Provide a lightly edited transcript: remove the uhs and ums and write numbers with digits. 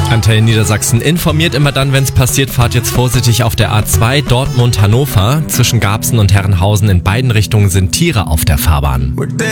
Antenne Niedersachsen informiert immer dann, wenn es passiert. Fahrt jetzt vorsichtig auf der A2 Dortmund-Hannover. Zwischen Garbsen und Herrenhausen in beiden Richtungen sind Tiere auf der Fahrbahn.